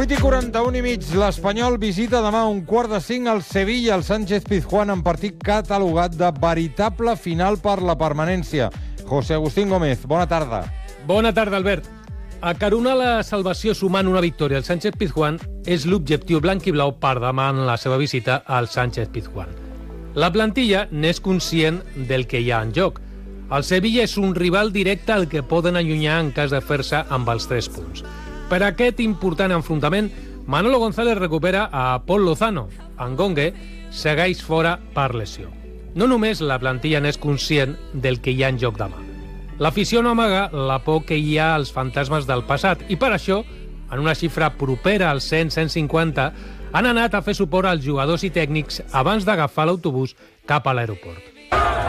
8:41 l'Espanyol visita demà a 4:45 al Sevilla, el Sánchez-Pizjuán, en partit catalogat de veritable final per la permanència. José Agustín Gómez, bona tarda. Bona tarda, Albert. Acaronar la salvació sumant una victòria al Sánchez-Pizjuán és l'objectiu blanc i blau per demà en la seva visita al Sánchez-Pizjuán. La plantilla n'és conscient del que hi ha en joc. El Sevilla és un rival directe al que poden allunyar en cas de fer-se amb els 3 punts. Per aquest important enfrontament, Manolo González recupera a Pol Lozano. Ngonge segueix fora per lesió. No només la plantilla n'és conscient del que hi ha en joc demà. L'afició no amaga la por que hi ha als fantasmes del passat i per això, en una xifra propera als 100-150, han anat a fer suport als jugadors i tècnics abans d'agafar l'autobús cap a l'aeroport.